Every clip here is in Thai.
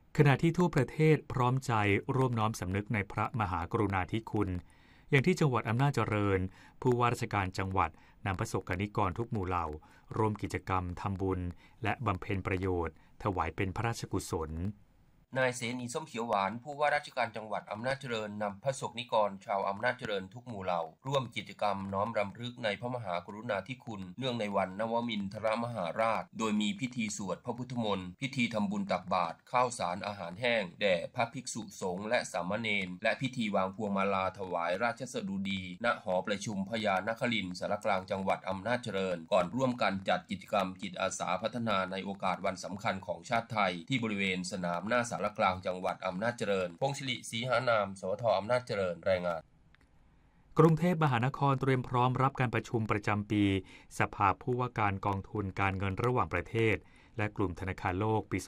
ขณะที่ทั่วประเทศพร้อมใจร่วมน้อมสำนึกในพระมหากรุณาธิคุณอย่างที่จังหวัดอำนาจเจริญผู้ว่าราชการจังหวัดนำประสบกนิกรทุกหมู่เหล่าร่วมกิจกรรมทำบุญและบำเพ็ญประโยชน์ถวายเป็นพระราชกุศลนายเสนีส้มเขียวหวานผู้ว่าราชการจังหวัดอำนาจเจริญนำพระสงฆ์นิกรชาวอำนาจเจริญทุกหมู่เหล่าร่วมกิจกรรมน้อมรำลึกในพระมหากรุณาธิคุณเนื่องในวันนวมินทรมหาราชโดยมีพิธีสวดพระพุทธมนต์พิธีทำบุญตักบาตรข้าวสารอาหารแห้งแด่พระภิกษุสงฆ์และสามเณรและพิธีวางพวงมาลาถวายราชสดุดีณหอประชุมพญานครินทร์สารกลางจังหวัดอำนาจเจริญก่อนร่วมกันจัดกิจกรรมจิตอาสาพัฒนาในโอกาสวันสำคัญของชาติไทยที่บริเวณสนามหน้าสารกลางจังหวัดอำนาจเจริญพงศิริศรีหานามสวท.อำนาจเจริญรายงานกรุงเทพมหานครเตรียมพร้อมรับการประชุมประจำปีสภาผู้ว่าการกองทุนการเงินระหว่างประเทศและกลุ่มธนาคารโลกปี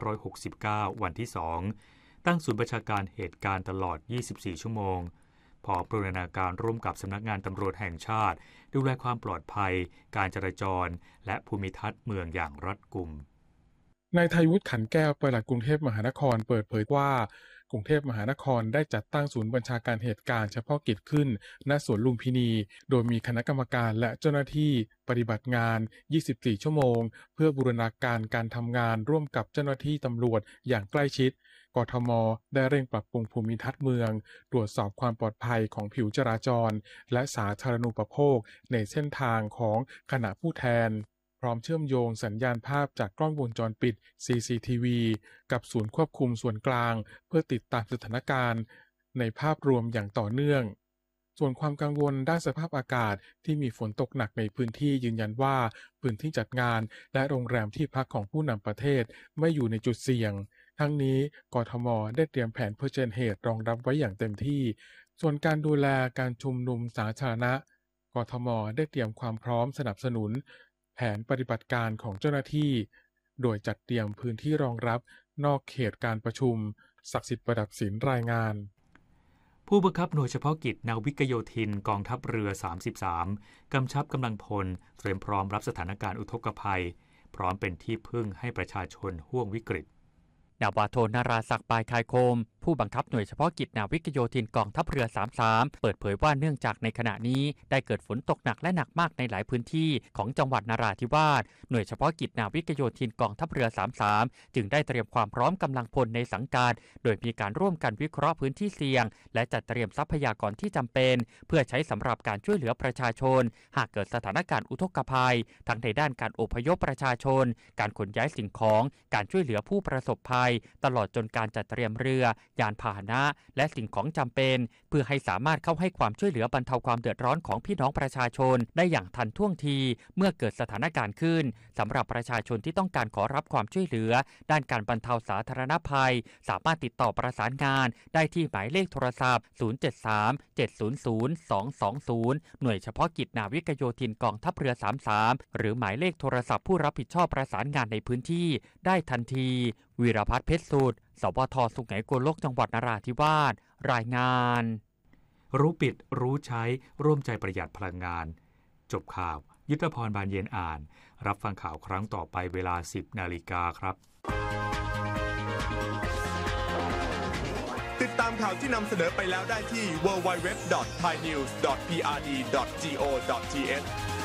2569 วันที่ 2 ตั้งศูนย์ประชาการเหตุการณ์ตลอด 24 ชั่วโมงพร้อมบูรณาการร่วมกับสำนักงานตำรวจแห่งชาติดูแลความปลอดภัยการจราจรและภูมิทัศน์เมืองอย่างรัดกุมนายไทยวุฒิขันแก้วปลัดกรุงเทพมหานครเปิดเผยว่ากรุงเทพมหานครได้จัดตั้งศูนย์บัญชาการเหตุการณ์เฉพาะกิจขึ้นณสวนลุมพินีโดยมีคณะกรรมการและเจ้าหน้าที่ปฏิบัติงาน 24 ชั่วโมงเพื่อบูรณาการการทำงานร่วมกับเจ้าหน้าที่ตำรวจอย่างใกล้ชิดกทม.ได้เร่งปรับปรุงภูมิทัศน์เมืองตรวจสอบความปลอดภัยของผิวจราจรและสาธารณูปโภคในเส้นทางของคณะผู้แทนพร้อมเชื่อมโยงสัญญาณภาพจากกล้องวงจรปิด CCTV กับศูนย์ควบคุมส่วนกลางเพื่อติดตามสถานการณ์ในภาพรวมอย่างต่อเนื่องส่วนความกังวลด้านสภาพอากาศที่มีฝนตกหนักในพื้นที่ยืนยันว่าพื้นที่จัดงานและโรงแรมที่พักของผู้นำประเทศไม่อยู่ในจุดเสี่ยงทั้งนี้กทม.ได้เตรียมแผนเผชิญเหตุรองรับไว้อย่างเต็มที่ส่วนการดูแลการชุมนุมสาธารณะกทม.ได้เตรียมความพร้อมสนับสนุนแผนปฏิบัติการของเจ้าหน้าที่โดยจัดเตรียมพื้นที่รองรับนอกเขตการประชุมศักดิ์สิทธิ์ประดับศิลป์รายงานผู้บังคับหน่วยเฉพาะกิจนาวิกโยธินกองทัพเรือ 33 กำชับกำลังพลเตรียมพร้อมรับสถานการณ์อุทกภัยพร้อมเป็นที่พึ่งให้ประชาชนห่วงวิกฤตนาวาโทนาราศักดิ์ปายคายโคมผู้บังคับหน่วยเฉพาะกิจนาวิกโยธินกองทัพเรือ 33 เปิดเผยว่าเนื่องจากในขณะนี้ได้เกิดฝนตกหนักและหนักมากในหลายพื้นที่ของจังหวัดนราธิวาสหน่วยเฉพาะกิจนาวิกโยธินกองทัพเรือ 33 จึงได้เตรียมความพร้อมกำลังพลในสังกัดโดยมีการร่วมกันวิเคราะห์พื้นที่เสี่ยงและจัดเตรียมทรัพยากรที่จำเป็นเพื่อใช้สำหรับการช่วยเหลือประชาชนหากเกิดสถานการณ์อุทกภัยทั้งในด้านการอพยพประชาชนการขนย้ายสิ่งของการช่วยเหลือผู้ประสบภัยตลอดจนการจัดเตรียมเรือยานพาหนะและสิ่งของจำเป็นเพื่อให้สามารถเข้าให้ความช่วยเหลือบรรเทาความเดือดร้อนของพี่น้องประชาชนได้อย่างทันท่วงทีเมื่อเกิดสถานการณ์ขึ้นสำหรับประชาชนที่ต้องการขอรับความช่วยเหลือด้านการบรรเทาสาธารณภัยสามารถติดต่อประสานงานได้ที่หมายเลขโทรศัพท์ 073-700-220 หน่วยเฉพาะกิจนาวิกโยธินกองทัพเรือ 33 หรือหมายเลขโทรศัพท์ผู้รับผิดชอบประสานงานในพื้นที่ได้ทันทีวีรพัฒน์เพชรสุดสวท.สุไหงโกลกจังหวัดนราธิวาสรายงานรู้ปิดรู้ใช้ร่วมใจประหยัดพลังงานจบข่าวยุทธพรบานเย็นอ่านรับฟังข่าวครั้งต่อไปเวลา 10 นาฬิกาครับติดตามข่าวที่นำเสนอไปแล้วได้ที่ www.thainews.prd.go.th